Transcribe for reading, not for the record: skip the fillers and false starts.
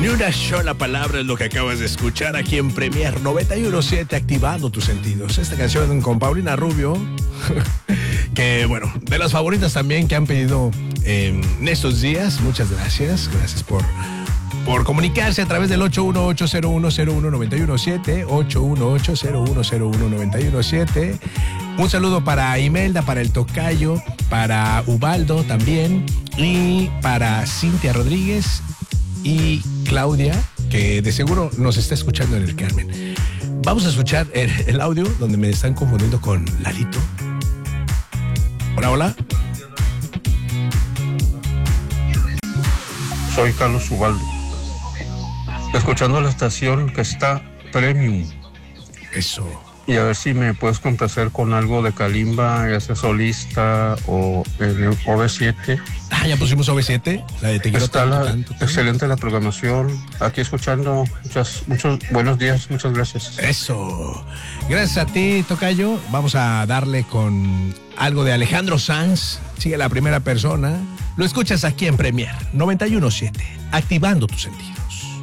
Ni una sola palabra es lo que acabas de escuchar aquí en Premier 91.7, activando tus sentidos. Esta canción con Paulina Rubio, que bueno, de las favoritas también que han pedido en estos días. Muchas gracias. Gracias por comunicarse a través del 818-0101-917, 818-0101-917. Un saludo para Imelda, para el Tocayo, para Ubaldo también, y para Cintia Rodríguez y Claudia, que de seguro nos está escuchando en el Carmen. Vamos a escuchar el audio donde me están confundiendo con Lalito. Hola, hola. Soy Carlos Ubaldo, escuchando la estación que está Premium. Eso. Y a ver si me puedes complacer con algo de Kalimba, ya sea solista o el OV7. Ah, ya pusimos OV7. La de Te quiero Está tanto. excelente la programación. Aquí escuchando. Muchos buenos días. Muchas gracias. Eso. Gracias a ti, Tocayo. Vamos a darle con algo de Alejandro Sanz. Sigue la primera persona. Lo escuchas aquí en Premier 91.7, activando tus sentidos.